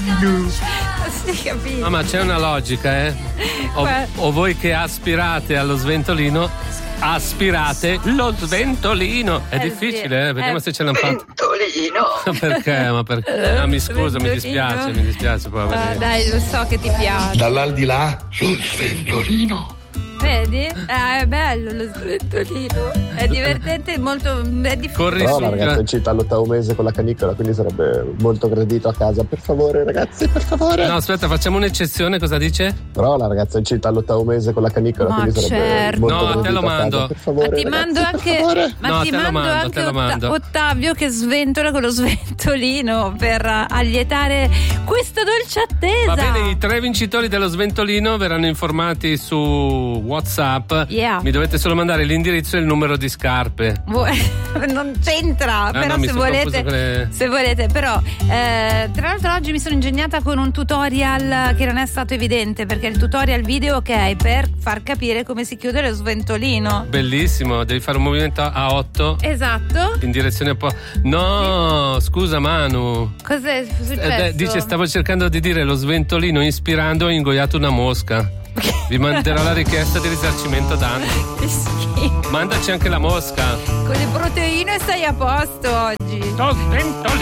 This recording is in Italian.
Sì, capito. No, ma c'è una logica, eh? O voi che aspirate allo sventolino, aspirate lo sventolino. È difficile, eh? Vediamo se ce l'hanno fatto. Sventolino. Perché? Ma perché? No, mi scusa, mi dispiace, povero. Dai, lo so che ti piace. Dall'aldilà lo sventolino. Vedi? È bello lo sventolino. È divertente, molto. È difficile. Corri Però su. la ragazza è incinta all'8º mese con la canicola, quindi sarebbe molto gradito a casa. Per favore, ragazzi, per favore. No, aspetta, facciamo un'eccezione, cosa dice? Però la ragazza è incinta all'8º mese con la canicola, Ma quindi sarebbe certo. molto No, gradito te lo a casa. mando. Per favore, Ma ti ragazzi, mando per anche, favore. ma No, ti te lo mando mando, anche te lo mando. Ottavio che sventola con lo sventolino per allietare questa dolce attesa. Va bene, i 3 vincitori dello sventolino verranno informati su WhatsApp. Yeah. Mi dovete solo mandare l'indirizzo e il numero di scarpe. Non c'entra, però no, mi se sono volete, confuso con le- se volete, però tra l'altro oggi mi sono ingegnata con un tutorial che non è stato evidente, perché il tutorial video, ok, per far capire come si chiude lo sventolino. Bellissimo, devi fare un movimento a 8 Esatto. in direzione No, scusa Manu. Cos'è successo? Dice, stavo cercando di dire lo sventolino ispirando, ho ingoiato una mosca. Vi manderò la richiesta di risarcimento danni. Che schifo. Mandaci anche la mosca. Con le proteine stai a posto oggi. Lo sventolino.